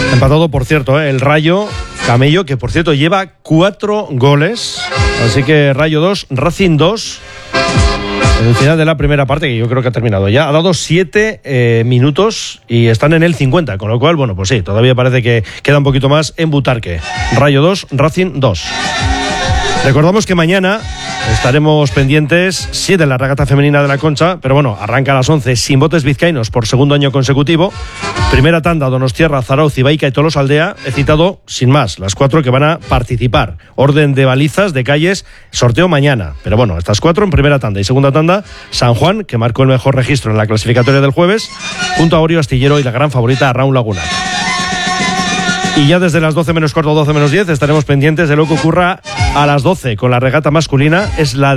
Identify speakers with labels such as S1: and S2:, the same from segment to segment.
S1: Empatado, por cierto, el Rayo Camello, que por cierto lleva 4 goles. Así que Rayo 2, Racing 2. En el final de la primera parte, que yo creo que ha terminado ya, ha dado 7 minutos y están en el 50, con lo cual, bueno, pues sí, todavía parece que queda un poquito más en Butarque. Rayo 2, Racing 2. Recordamos que mañana estaremos pendientes, sí, de la regata femenina de la Concha, pero bueno, arranca a las 11 sin botes vizcaínos por segundo año consecutivo. Primera tanda, Donostiarra, Zarauz, Ibaica y Tolosaldea. He citado, sin más, las 4 que van a participar. Orden de balizas, de calles, sorteo mañana. Pero bueno, estas 4 en primera tanda. Y segunda tanda, San Juan, que marcó el mejor registro en la clasificatoria del jueves, junto a Orio Astillero y la gran favorita Raúl Laguna. Y ya desde las 12 menos cuarto, 12 menos 10, estaremos pendientes de lo que ocurra a las 12 con la regata masculina. Es la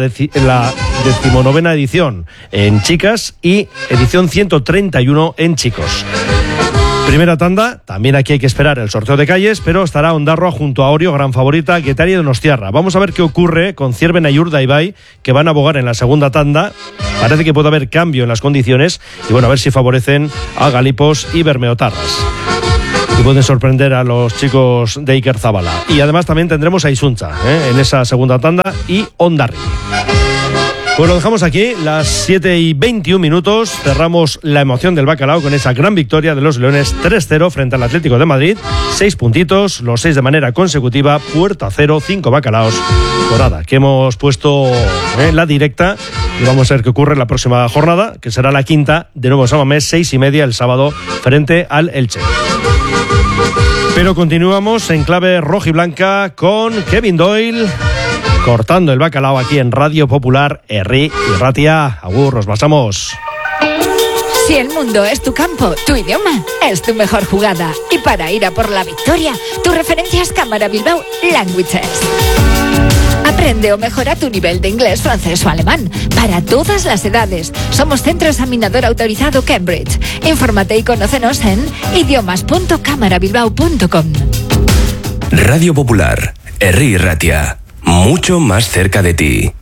S1: 19ª edición en chicas y edición 131 en chicos. Primera tanda, también aquí hay que esperar el sorteo de calles, pero estará Ondarroa junto a Orio, gran favorita, Guetaria y Donostiarra. Vamos a ver qué ocurre con Cierven, Ayurda y Ibai, que van a abogar en la segunda tanda. Parece que puede haber cambio en las condiciones y bueno, a ver si favorecen a Galipos y Bermeotarras. Y pueden sorprender a los chicos de Iker Zabala. Y además también tendremos a Isuncha en esa segunda tanda y Ondarri. Pues lo dejamos aquí, las 7:21. Cerramos la emoción del bacalao con esa gran victoria de los Leones 3-0 frente al Atlético de Madrid. 6 puntitos, los 6 de manera consecutiva, puerta cero, 5 bacalaos. Pues nada, que hemos puesto en la directa y vamos a ver qué ocurre en la próxima jornada, que será la quinta, de nuevo Samamés, 6:30 el sábado frente al Elche. Pero continuamos en clave rojiblanca con Kevin Doyle cortando el bacalao aquí en Radio Popular, Herri y Ratia. Agur, nos pasamos.
S2: Si el mundo es tu campo, tu idioma es tu mejor jugada. Y para ir a por la victoria, tu referencia es Cámara Bilbao Languages. Aprende o mejora tu nivel de inglés, francés o alemán para todas las edades. Somos centro examinador autorizado Cambridge. Infórmate y conócenos en idiomas.camarabilbao.com.
S3: Radio Popular, Herri y Ratia, mucho más cerca de ti.